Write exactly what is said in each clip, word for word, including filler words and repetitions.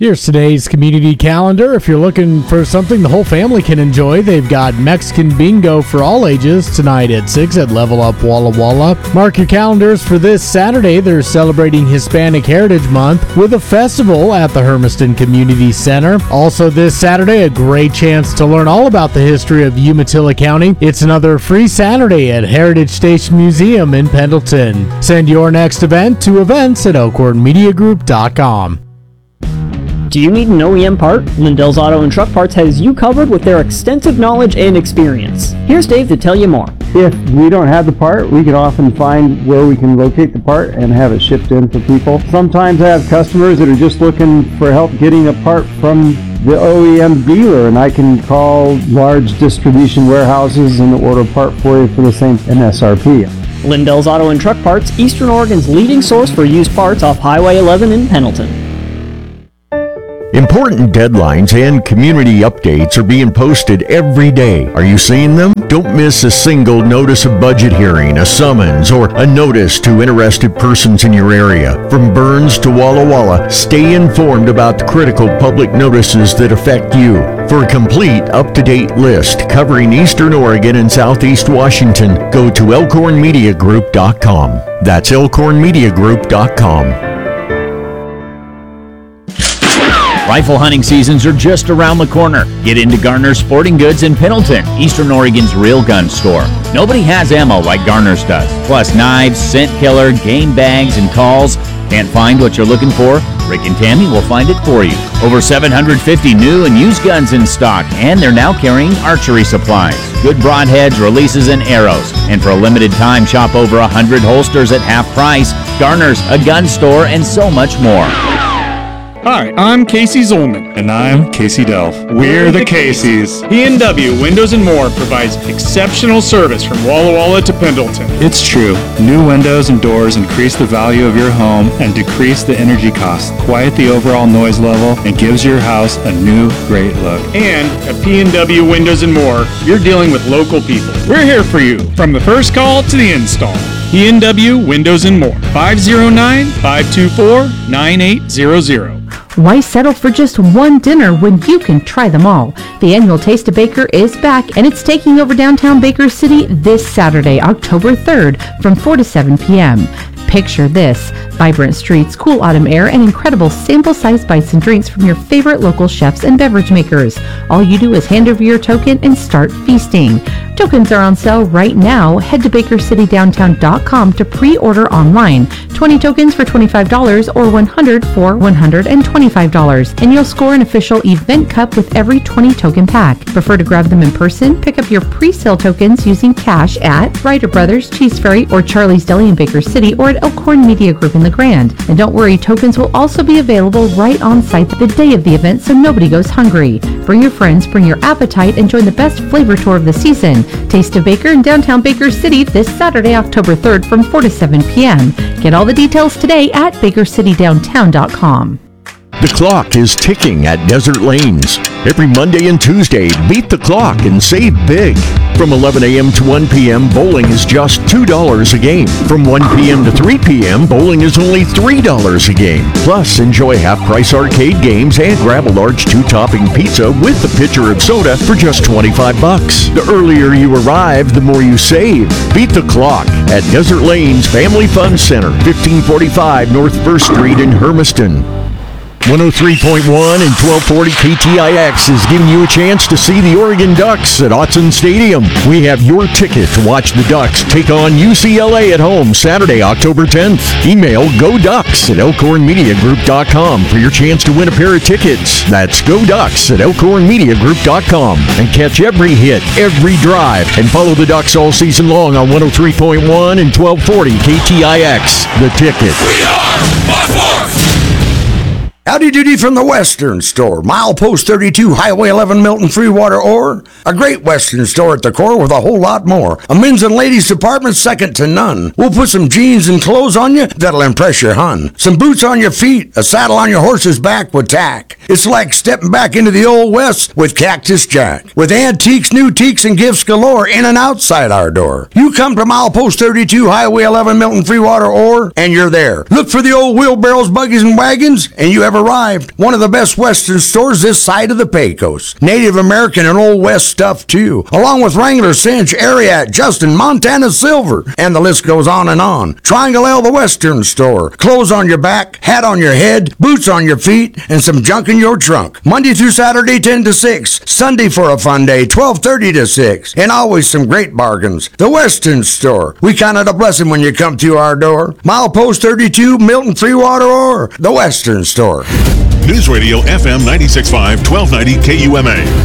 Here's today's community calendar. If you're looking for something the whole family can enjoy, they've got Mexican bingo for all ages tonight at six at Level Up Walla Walla. Mark your calendars for this Saturday. They're celebrating Hispanic Heritage Month with a festival at the Hermiston Community Center. Also this Saturday, a great chance to learn all about the history of Umatilla County. It's another free Saturday at Heritage Station Museum in Pendleton. Send your next event to events at elkhorn media group dot com. Do you need an O E M part? Lindell's Auto and Truck Parts has you covered with their extensive knowledge and experience. Here's Dave to tell you more. If we don't have the part, we can often find where we can locate the part and have it shipped in for people. Sometimes I have customers that are just looking for help getting a part from the O E M dealer, and I can call large distribution warehouses and order a part for you for the same M S R P. Lindell's Auto and Truck Parts, Eastern Oregon's leading source for used parts off Highway eleven in Pendleton. Important deadlines and community updates are being posted every day. Are you seeing them? Don't miss a single notice of budget hearing, a summons, or a notice to interested persons in your area. From Burns to Walla Walla, stay informed about the critical public notices that affect you. For a complete, up-to-date list covering Eastern Oregon and Southeast Washington, go to elkhorn media group dot com. That's elkhorn media group dot com. Rifle hunting seasons are just around the corner. Get into Garner Sporting Goods in Pendleton, Eastern Oregon's real gun store. Nobody has ammo like Garner's does. Plus knives, scent killer, game bags, and calls. Can't find what you're looking for? Rick and Tammy will find it for you. Over seven hundred fifty new and used guns in stock, and they're now carrying archery supplies, good broadheads, releases, and arrows. And for a limited time, shop over one hundred holsters at half price. Garner's, a gun store, and so much more. Hi, I'm Casey Zolman. And I'm Casey Delph. We're the Caseys. P and W Windows and More provides exceptional service from Walla Walla to Pendleton. It's true. New windows and doors increase the value of your home and decrease the energy costs, quiet the overall noise level, and gives your house a new, great look. And at P and W Windows and More, you're dealing with local people. We're here for you, from the first call to the install. P and W Windows and More, five oh nine, five two four, nine eight zero zero. Why settle for just one dinner when you can try them all? The annual Taste of Baker is back, and it's taking over downtown Baker City this Saturday, October third, from four to seven p.m. Picture this: vibrant streets, cool autumn air, and incredible sample-sized bites and drinks from your favorite local chefs and beverage makers. All you do is hand over your token and start feasting. Tokens are on sale right now. Head to baker city downtown dot com to pre-order online. twenty tokens for twenty-five dollars or one hundred for one hundred twenty-five dollars. And you'll score an official event cup with every twenty token pack. Prefer to grab them in person? Pick up your pre-sale tokens using cash at Ryder Brothers, Cheese Ferry, or Charlie's Deli in Baker City, or at Elkhorn Media Group in the Grand. And don't worry, tokens will also be available right on site the day of the event, so nobody goes hungry. Bring your friends, bring your appetite, and join the best flavor tour of the season. Taste of Baker in downtown Baker City this Saturday, October third from four to seven p.m. Get all the details today at baker city downtown dot com. The clock is ticking at Desert Lanes. Every Monday and Tuesday, beat the clock and save big. From eleven a.m. to one p.m., bowling is just two dollars a game. From one p.m. to three p.m., bowling is only three dollars a game. Plus, enjoy half-price arcade games and grab a large two-topping pizza with a pitcher of soda for just twenty-five bucks. The earlier you arrive, the more you save. Beat the clock at Desert Lanes Family Fun Center, fifteen forty-five North First Street in Hermiston. one oh three point one and twelve forty K T I X is giving you a chance to see the Oregon Ducks at Autzen Stadium. We have your ticket to watch the Ducks take on U C L A at home Saturday, October tenth. Email go ducks at elkhorn media group dot com for your chance to win a pair of tickets. That's go ducks at elkhorn media group dot com. And catch every hit, every drive, and follow the Ducks all season long on one oh three point one and twelve forty K T I X. The Ticket. We are on fourth. Howdy doody from the Western Store, milepost thirty-two, Highway eleven, Milton, Freewater, or a great Western store at the core with a whole lot more. A men's and ladies department second to none. We'll put some jeans and clothes on you that'll impress your hun. Some boots on your feet, a saddle on your horse's back with tack. It's like stepping back into the old West with Cactus Jack. With antiques, new teaks, and gifts galore in and outside our door. You come to milepost thirty-two, Highway eleven, Milton, Freewater, or, and you're there. Look for the old wheelbarrows, buggies, and wagons, and you ever arrived. One of the best Western stores this side of the Pecos. Native American and Old West stuff too, along with Wrangler, Cinch, Ariat, Justin, Montana Silver, and the list goes on and on. Triangle L, the Western store. Clothes on your back, hat on your head, boots on your feet, and some junk in your trunk. Monday through Saturday, ten to six. Sunday for a fun day, twelve thirty to six. And always some great bargains. The Western store. We count it a blessing when you come through our door. Milepost thirty-two, Milton Three Water, or the Western store. News Radio F M ninety-six point five, twelve ninety K U M A.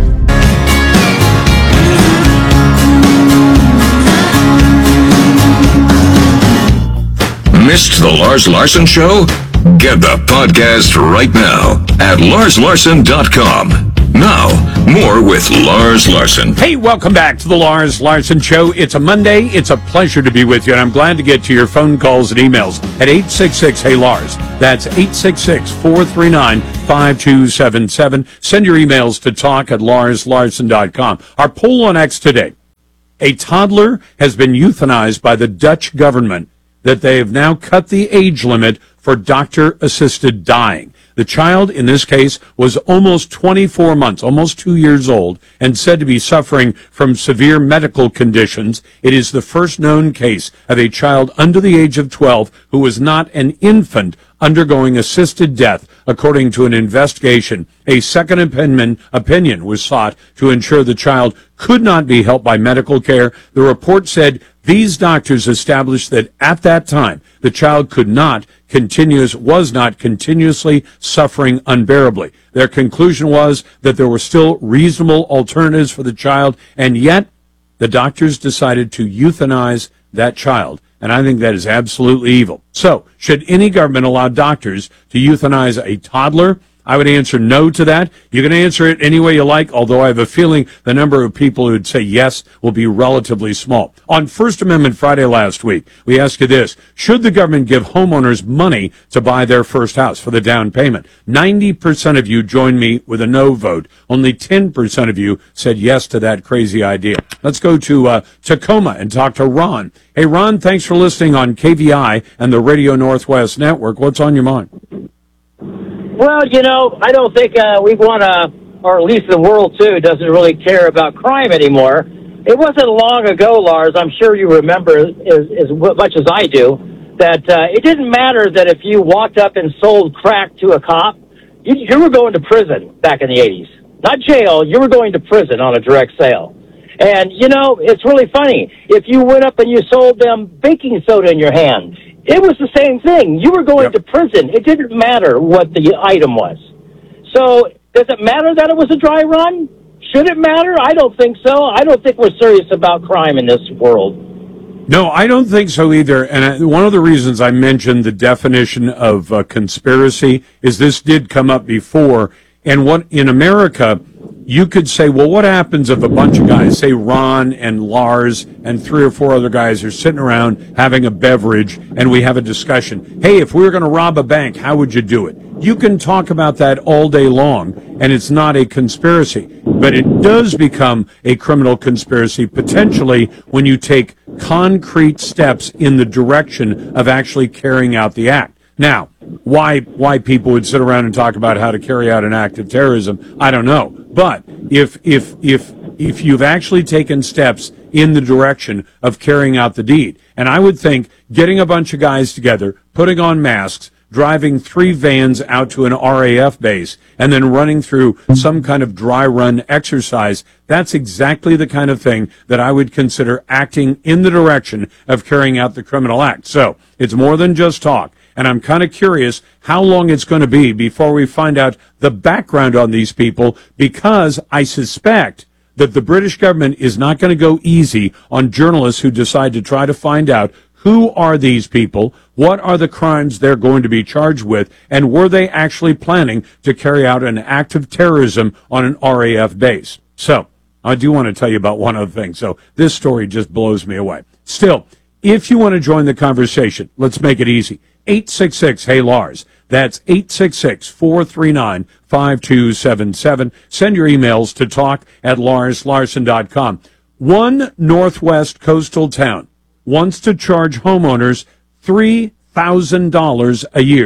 Missed the Lars Larson Show? Get the podcast right now at lars larson dot com. Now, more with Lars Larson. Hey, welcome back to the Lars Larson Show. It's a Monday. It's a pleasure to be with you, and I'm glad to get to your phone calls and emails at eight six six, hey Lars. That's eight six six, four three nine, five two seven seven. Send your emails to talk at lars larson dot com. Our poll on X today. A toddler has been euthanized by the Dutch government that they have now cut the age limit for doctor-assisted dying. The child, in this case, was almost twenty-four months, almost two years old, and said to be suffering from severe medical conditions. It is the first known case of a child under the age of twelve who was not an infant undergoing assisted death, according to an investigation. A second opinion, opinion was sought to ensure the child could not be helped by medical care. The report said these doctors established that at that time, the child could not continuous, was not continuously suffering unbearably. Their conclusion was that there were still reasonable alternatives for the child, and yet the doctors decided to euthanize that child. And I think that is absolutely evil. So, should any government allow doctors to euthanize a toddler? I would answer no to that. You can answer it any way you like, although I have a feeling the number of people who would say yes will be relatively small. On First Amendment Friday last week, we asked you this: should the government give homeowners money to buy their first house for the down payment? ninety percent of you joined me with a no vote. Only ten percent of you said yes to that crazy idea. Let's go to uh, Tacoma and talk to Ron. Hey, Ron, thanks for listening on K V I and the Radio Northwest Network. What's on your mind? Well, you know, I don't think uh, we want to, or at least the world, too, doesn't really care about crime anymore. It wasn't long ago, Lars, I'm sure you remember as, as much as I do, that uh, it didn't matter that if you walked up and sold crack to a cop, you, you were going to prison back in the eighties. Not jail, you were going to prison on a direct sale. And, you know, it's really funny. If you went up and you sold them baking soda in your hand, it was the same thing. You were going yep. to prison. It didn't matter what the item was. So does it matter that it was a dry run? Should it matter? I don't think so. I don't think we're serious about crime in this world. No, I don't think so either. And I, one of the reasons I mentioned the definition of uh, conspiracy is this did come up before. And what in America, you could say, well, what happens if a bunch of guys, say Ron and Lars and three or four other guys are sitting around having a beverage and we have a discussion? Hey, if we were going to rob a bank, how would you do it? You can talk about that all day long, and it's not a conspiracy. But it does become a criminal conspiracy, potentially, when you take concrete steps in the direction of actually carrying out the act. Now, why why people would sit around and talk about how to carry out an act of terrorism, I don't know. But if if if if you've actually taken steps in the direction of carrying out the deed, and I would think getting a bunch of guys together, putting on masks, driving three vans out to an R A F base, and then running through some kind of dry run exercise, that's exactly the kind of thing that I would consider acting in the direction of carrying out the criminal act. So it's more than just talk. And I'm kind of curious how long it's going to be before we find out the background on these people, because I suspect that the British government is not going to go easy on journalists who decide to try to find out who are these people, what are the crimes they're going to be charged with, and were they actually planning to carry out an act of terrorism on an R A F base. So I do want to tell you about one other thing. So this story just blows me away. Still, if you want to join the conversation, let's make it easy. eight six six, hey Lars. That's eight six six, four three nine, five two seven seven. Send your emails to talk at lars larson dot com. One Northwest coastal town wants to charge homeowners three thousand dollars a year.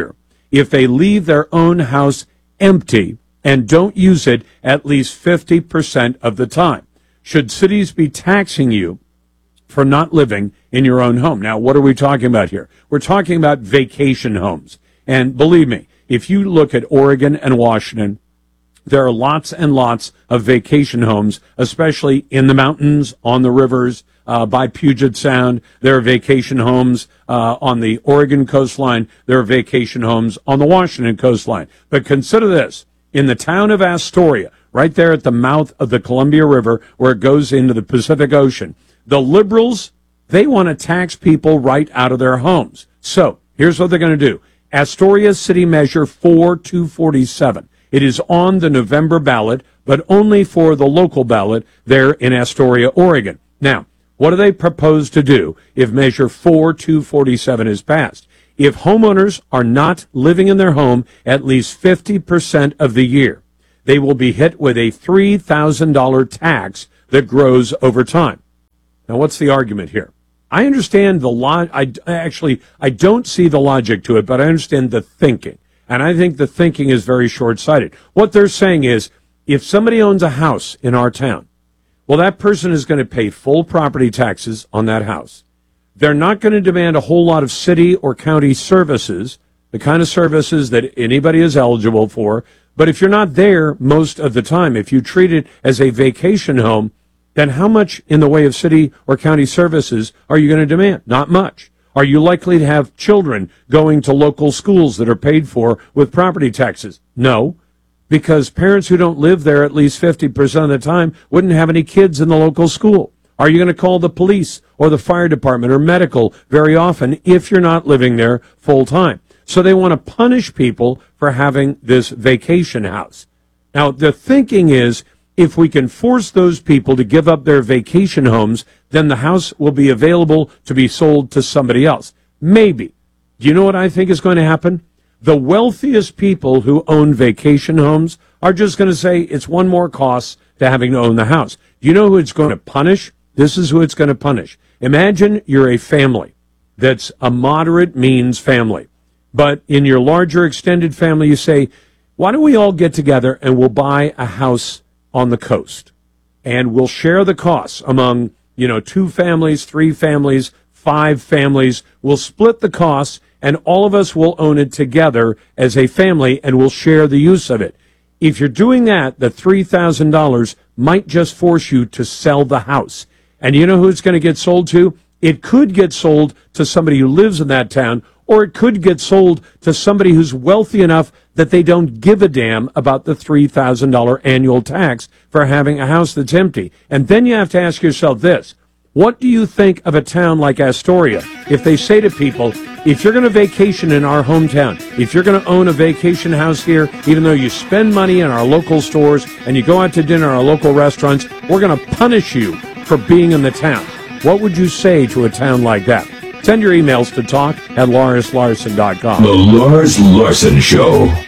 if they leave their own house empty and don't use it at least fifty percent of the time? Should cities be taxing you for not living in your own home? Now, what are we talking about here? We're talking about vacation homes. And believe me, if you look at Oregon and Washington, there are lots and lots of vacation homes, especially in the mountains, on the rivers, uh, by Puget Sound. There are vacation homes uh, on the Oregon coastline. There are vacation homes on the Washington coastline. But consider this. In the town of Astoria, right there at the mouth of the Columbia River, where it goes into the Pacific Ocean, the liberals, they want to tax people right out of their homes. So here's what they're going to do. Astoria City Measure four two forty-seven. It is on the November ballot, but only for the local ballot there in Astoria, Oregon. Now, what do they propose to do if Measure four two forty-seven is passed? If homeowners are not living in their home at least fifty percent of the year, they will be hit with a three thousand dollars tax that grows over time. Now, what's the argument here? I understand the log. I actually I don't see the logic to it, but I understand the thinking, and I think the thinking is very short-sighted. What they're saying is, if somebody owns a house in our town, well, that person is going to pay full property taxes on that house. They're not going to demand a whole lot of city or county services, the kind of services that anybody is eligible for. But if you're not there most of the time, if you treat it as a vacation home, then how much in the way of city or county services are you going to demand? Not much. Are you likely to have children going to local schools that are paid for with property taxes? No, because parents who don't live there at least fifty percent of the time wouldn't have any kids in the local school. Are you going to call the police or the fire department or medical very often if you're not living there full time? So they want to punish people for having this vacation house. Now, the thinking is, if we can force those people to give up their vacation homes, then the house will be available to be sold to somebody else. Maybe. Do you know what I think is going to happen? The wealthiest people who own vacation homes are just going to say it's one more cost to having to own the house. Do you know who it's going to punish? This is who it's going to punish. Imagine you're a family that's a moderate means family. But in your larger extended family, you say, why don't we all get together and we'll buy a house on the coast, and we'll share the costs among, you know, two families, three families, five families. We'll split the costs, and all of us will own it together as a family, and we'll share the use of it. If you're doing that, the three thousand dollars might just force you to sell the house. And you know who it's going to get sold to? It could get sold to somebody who lives in that town, or it could get sold to somebody who's wealthy enough that they don't give a damn about the three thousand dollars annual tax for having a house that's empty. And then you have to ask yourself this. What do you think of a town like Astoria if they say to people, if you're going to vacation in our hometown, if you're going to own a vacation house here, even though you spend money in our local stores and you go out to dinner at our local restaurants, we're going to punish you for being in the town. What would you say to a town like that? Send your emails to talk at Lars Larson dot com. The Lars Larson Show.